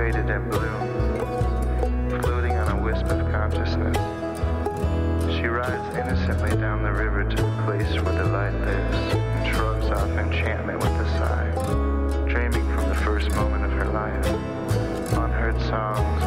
faded in bloom, floating on a wisp of consciousness. She rides innocently down the river to the place where the light lives, and shrugs off enchantment with a sigh, dreaming from the first moment of her life. Unheard songs